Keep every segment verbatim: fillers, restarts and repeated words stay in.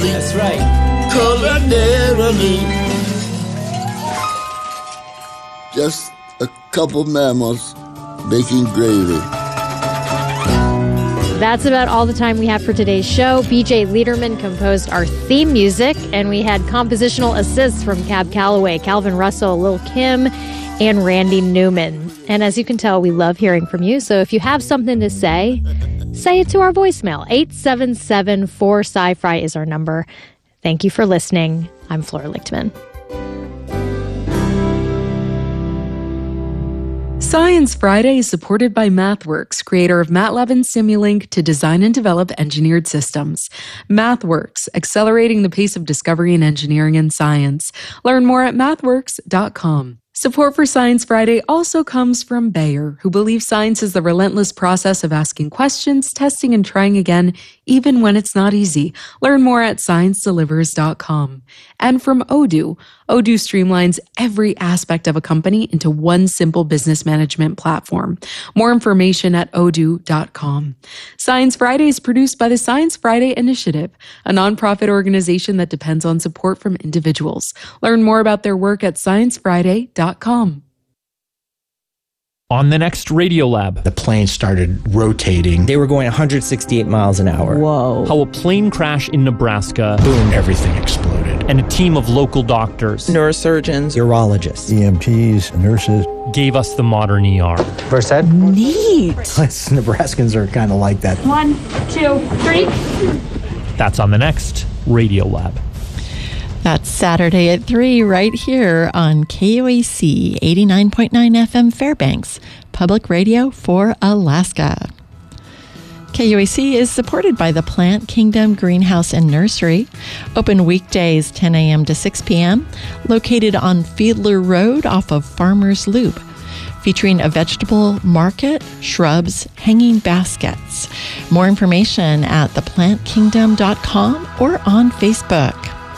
That's right. Culinarily. Just a couple mammals making gravy. That's about all the time we have for today's show. B J Liederman composed our theme music, and we had compositional assists from Cab Calloway, Calvin Russell, Lil Kim, and Randy Newman. And as you can tell, we love hearing from you. So if you have something to say, say it to our voicemail. eight seven seven four sci-fi is our number. Thank you for listening. I'm Flora Lichtman. Science Friday is supported by MathWorks, creator of MATLAB and Simulink to design and develop engineered systems. MathWorks, accelerating the pace of discovery in engineering and science. Learn more at mathworks dot com. Support for Science Friday also comes from Bayer, who believes science is the relentless process of asking questions, testing, and trying again, even when it's not easy. Learn more at science delivers dot com. And from Odoo. Odoo streamlines every aspect of a company into one simple business management platform. More information at odoo dot com. Science Friday is produced by the Science Friday Initiative, a nonprofit organization that depends on support from individuals. Learn more about their work at science friday dot com. On the next Radiolab, the plane started rotating. They were going one hundred sixty-eight miles an hour. Whoa. How a plane crash in Nebraska. Boom, everything exploded. And a team of local doctors, neurosurgeons, urologists, E M Ts, nurses, gave us the modern E R. First ed? Neat. Nebraskans are kind of like that. One, two, three. That's on the next Radiolab. That's Saturday at three right here on K O A C eighty-nine point nine F M Fairbanks, public radio for Alaska. K O A C is supported by the Plant Kingdom Greenhouse and Nursery, open weekdays ten a.m. to six p.m., located on Fiedler Road off of Farmers Loop, featuring a vegetable market, shrubs, hanging baskets. More information at the plant kingdom dot com or on Facebook.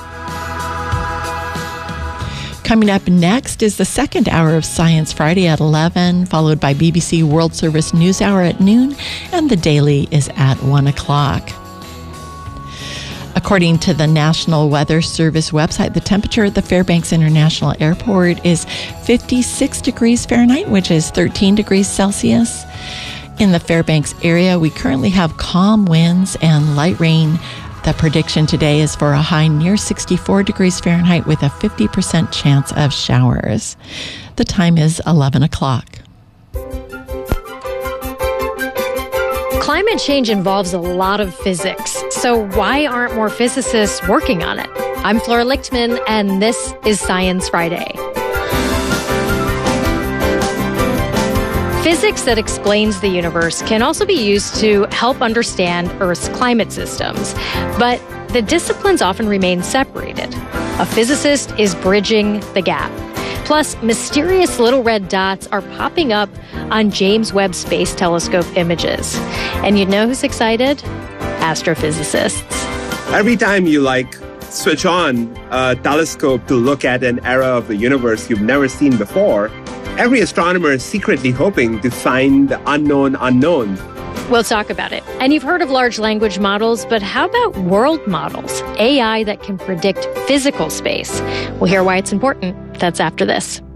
Coming up next is the second hour of Science Friday at eleven, followed by B B C World Service News Hour at noon, and the Daily is at one o'clock. According to the National Weather Service website, the temperature at the Fairbanks International Airport is fifty-six degrees Fahrenheit, which is thirteen degrees Celsius. In the Fairbanks area, we currently have calm winds and light rain. The prediction today is for a high near sixty-four degrees Fahrenheit with a fifty percent chance of showers. The time is eleven o'clock. Climate change involves a lot of physics, so why aren't more physicists working on it? I'm Flora Lichtman, and this is Science Friday. Physics that explains the universe can also be used to help understand Earth's climate systems, but the disciplines often remain separated. A physicist is bridging the gap. Plus, mysterious little red dots are popping up on James Webb Space Telescope images. And you know who's excited? Astrophysicists. Every time you, like, switch on a telescope to look at an era of the universe you've never seen before, every astronomer is secretly hoping to find the unknown unknown. We'll talk about it. And you've heard of large language models, but how about world models? A I that can predict physical space. We'll hear why it's important. That's after this.